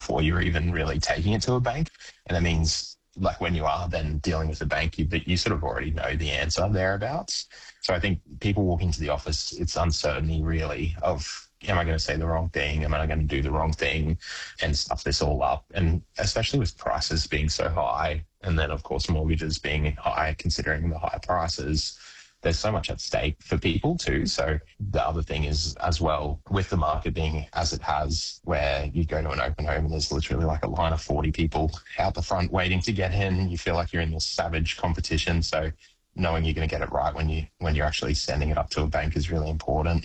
before you're even really taking it to a bank. And that means like when you are then dealing with a bank, you sort of already know the answer thereabouts. So I think people walk into the office, it's uncertainty really of, am I going to say the wrong thing? Am I going to do the wrong thing? And stuff this all up. And especially with prices being so high, and then of course mortgages being high, considering the high prices, there's so much at stake for people too. So the other thing is as well, with the market being as it has, where you go to an open home and there's literally like a line of 40 people out the front waiting to get in, you feel like you're in this savage competition. So knowing you're going to get it right when you're actually sending it up to a bank is really important.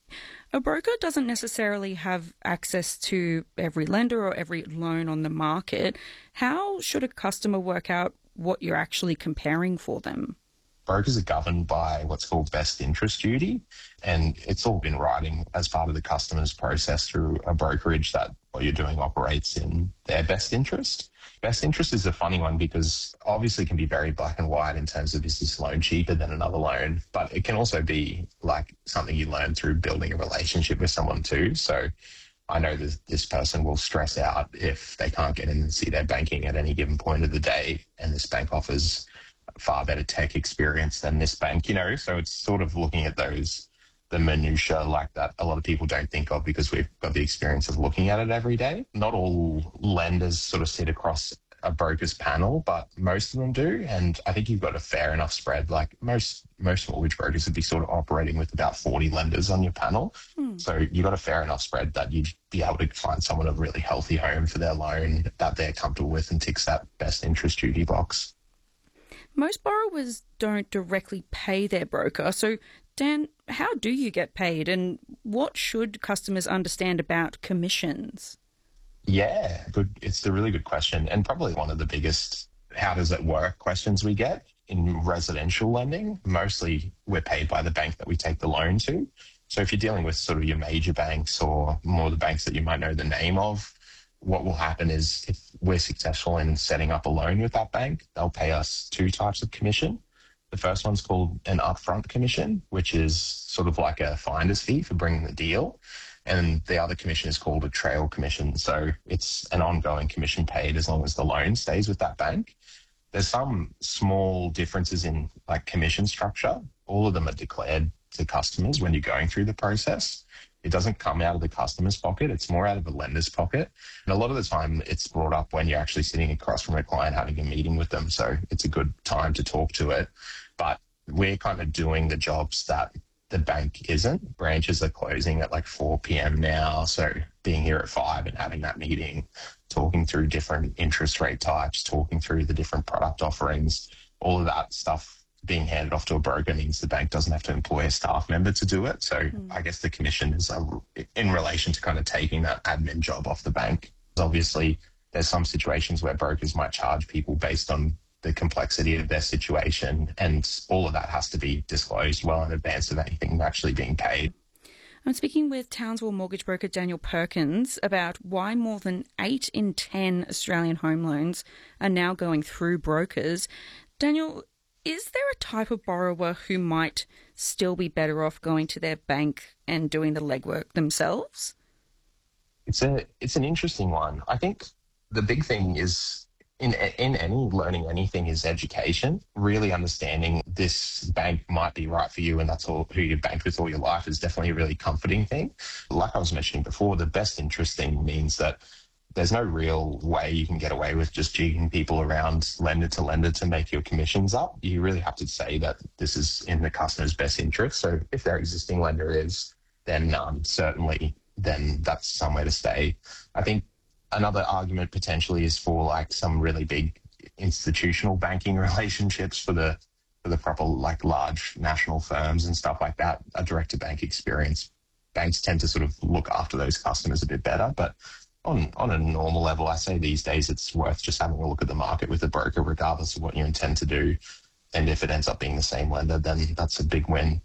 A broker doesn't necessarily have access to every lender or every loan on the market. How should a customer work out what you're actually comparing for them? Brokers are governed by what's called best interest duty, and it's all been writing as part of the customer's process through a brokerage that what you're doing operates in their best interest. Best interest is a funny one because obviously it can be very black and white in terms of is this loan cheaper than another loan, but it can also be like something you learn through building a relationship with someone too. So I know that this person will stress out if they can't get in and see their banking at any given point of the day, and this bank offers far better tech experience than this bank, so it's sort of looking at the minutiae like that a lot of people don't think of because we've got the experience of looking at it every day. Not all lenders sort of sit across a broker's panel, but most of them do. And I think you've got a fair enough spread. Like most mortgage brokers would be sort of operating with about 40 lenders on your panel. So you've got a fair enough spread that you'd be able to find someone a really healthy home for their loan that they're comfortable with and ticks that best interest duty box. Most borrowers don't directly pay their broker. So, Dan, how do you get paid and what should customers understand about commissions? Yeah, good. It's a really good question, and probably one of the biggest how does it work questions we get in residential lending. Mostly we're paid by the bank that we take the loan to. So if you're dealing with sort of your major banks or more the banks that you might know the name of, what will happen is if we're successful in setting up a loan with that bank, they'll pay us two types of commission. The first one's called an upfront commission, which is sort of like a finder's fee for bringing the deal. And the other commission is called a trail commission. So it's an ongoing commission paid as long as the loan stays with that bank. There's some small differences in like commission structure. All of them are declared to customers when you're going through the process. It doesn't come out of the customer's pocket. It's more out of the lender's pocket. And a lot of the time it's brought up when you're actually sitting across from a client having a meeting with them. So it's a good time to talk to it. But we're kind of doing the jobs that the bank isn't. Branches are closing at like 4 p.m. now. So being here at 5 and having that meeting, talking through different interest rate types, talking through the different product offerings, all of that stuff being handed off to a broker means the bank doesn't have to employ a staff member to do it. So I guess the commission is in relation to kind of taking that admin job off the bank. Obviously, there's some situations where brokers might charge people based on the complexity of their situation, and all of that has to be disclosed well in advance of anything actually being paid. I'm speaking with Townsville mortgage broker Daniel Perkins about why more than 8 in 10 Australian home loans are now going through brokers. Daniel, is there a type of borrower who might still be better off going to their bank and doing the legwork themselves? It's an interesting one. I think the big thing is in any learning anything is education. Really understanding this bank might be right for you and that's all who you banked with all your life is definitely a really comforting thing. Like I was mentioning before, the best interest thing means that there's no real way you can get away with just jigging people around lender to make your commissions up. You really have to say that this is in the customer's best interest. So if their existing lender is, then certainly then that's somewhere to stay. I think another argument potentially is for like some really big institutional banking relationships for the proper like large national firms and stuff like that, a direct to bank experience. Banks tend to sort of look after those customers a bit better, but on a normal level, I say these days it's worth just having a look at the market with a broker, regardless of what you intend to do. And if it ends up being the same lender, then that's a big win.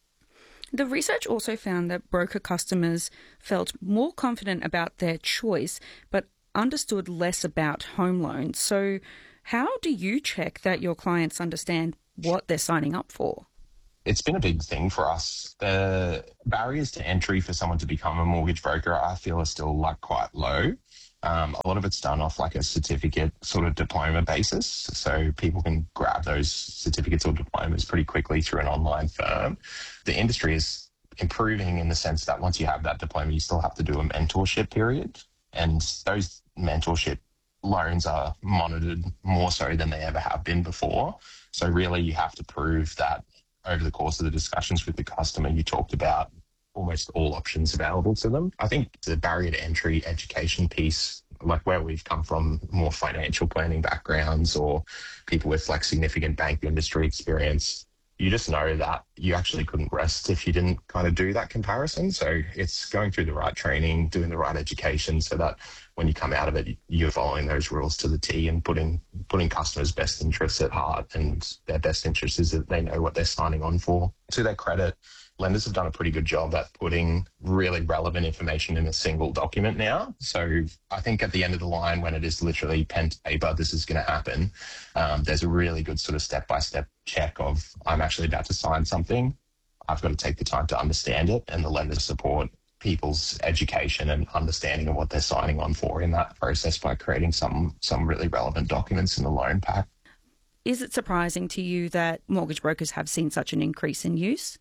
The research also found that broker customers felt more confident about their choice, but understood less about home loans. So how do you check that your clients understand what they're signing up for? It's been a big thing for us. The barriers to entry for someone to become a mortgage broker, I feel, are still like quite low. A lot of it's done off like a certificate sort of diploma basis. So people can grab those certificates or diplomas pretty quickly through an online firm. The industry is improving in the sense that once you have that diploma, you still have to do a mentorship period. And those mentorship loans are monitored more so than they ever have been before. So really you have to prove that over the course of the discussions with the customer, you talked about almost all options available to them. I think the barrier to entry education piece, like where we've come from, more financial planning backgrounds or people with like significant bank industry experience, you just know that you actually couldn't rest if you didn't kind of do that comparison. So it's going through the right training, doing the right education so that when you come out of it, you're following those rules to the T and putting customers' best interests at heart. And their best interest is that they know what they're signing on for. To their credit, lenders have done a pretty good job at putting really relevant information in a single document now. So I think at the end of the line, when it is literally pen to paper, this is going to happen, there's a really good sort of step-by-step check of, I'm actually about to sign something. I've got to take the time to understand it, and the lenders support people's education and understanding of what they're signing on for in that process by creating some really relevant documents in the loan pack. Is it surprising to you that mortgage brokers have seen such an increase in use?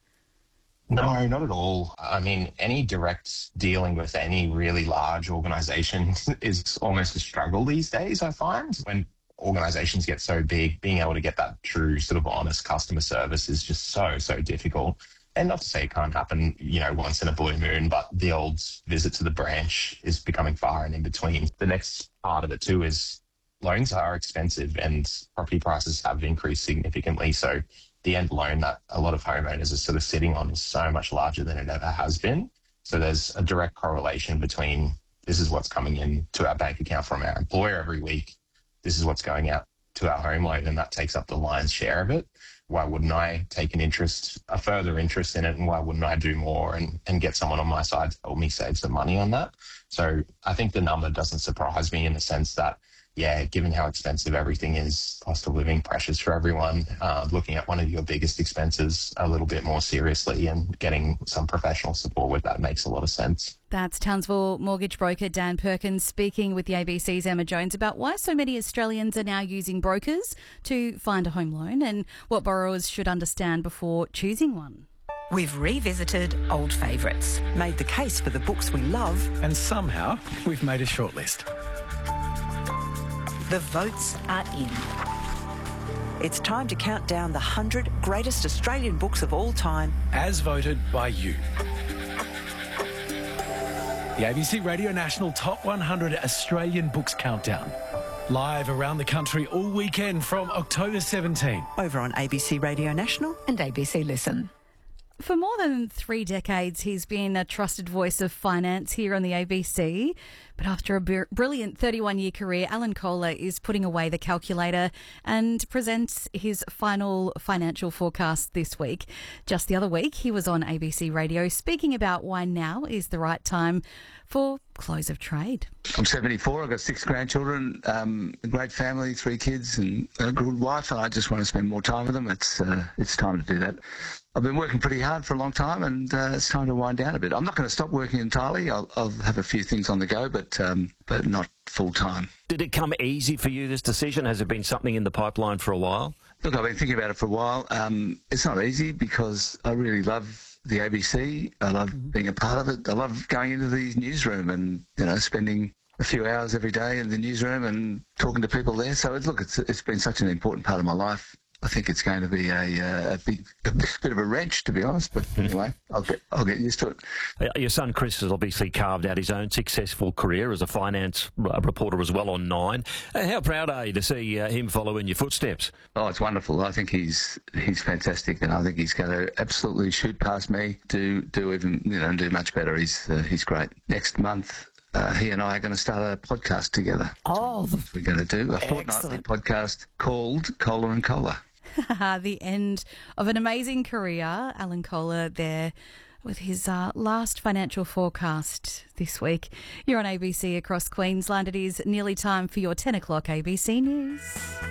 No, not at all. I mean, any direct dealing with any really large organisation is almost a struggle these days, I find. When organisations get so big, being able to get that true sort of honest customer service is just so difficult. And not to say it can't happen, once in a blue moon, but the old visit to the branch is becoming far and in between. The next part of it too is loans are expensive and property prices have increased significantly. So the end loan that a lot of homeowners are sort of sitting on is so much larger than it ever has been. So there's a direct correlation between this is what's coming in to our bank account from our employer every week. This is what's going out to our home loan, and that takes up the lion's share of it. Why wouldn't I take a further interest in it, and why wouldn't I do more and get someone on my side to help me save some money on that? So I think the number doesn't surprise me in the sense that, given how expensive everything is, cost of living pressures for everyone, looking at one of your biggest expenses a little bit more seriously and getting some professional support with that makes a lot of sense. That's Townsville mortgage broker Dan Perkins speaking with the ABC's Emma Jones about why so many Australians are now using brokers to find a home loan and what borrowers should understand before choosing one. We've revisited old favourites, made the case for the books we love, and somehow we've made a shortlist. The votes are in. It's time to count down the 100 greatest Australian books of all time, as voted by you. The ABC Radio National Top 100 Australian Books Countdown. Live around the country all weekend from October 17. over on ABC Radio National and ABC Listen. For more than 3 decades, he's been a trusted voice of finance here on the ABC. But after a brilliant 31-year career, Alan Kohler is putting away the calculator and presents his final financial forecast this week. Just the other week, he was on ABC Radio speaking about why now is the right time for close of trade. I'm 74. I've got 6 grandchildren, a great family, 3 kids, and a good wife. And I just want to spend more time with them. It's time to do that. I've been working pretty hard for a long time, and it's time to wind down a bit. I'm not going to stop working entirely. I'll have a few things on the go, but not full time. Did it come easy for you, this decision? Has it been something in the pipeline for a while? Look, I've been thinking about it for a while. It's not easy because I really love the ABC. I love being a part of it. I love going into the newsroom and spending a few hours every day in the newsroom and talking to people there. So it's been such an important part of my life. I think it's going to be a bit of a wrench, to be honest. But anyway, I'll get used to it. Your son Chris has obviously carved out his own successful career as a finance reporter as well on Nine. How proud are you to see him follow in your footsteps? Oh, it's wonderful. I think he's fantastic, and I think he's going to absolutely shoot past me, do even and do much better. He's great. Next month, he and I are going to start a podcast together. Oh, we're going to do a fortnightly podcast called Kohler and Kohler. The end of an amazing career. Alan Kohler there with his last financial forecast this week. You're on ABC across Queensland. It is nearly time for your 10 o'clock ABC News.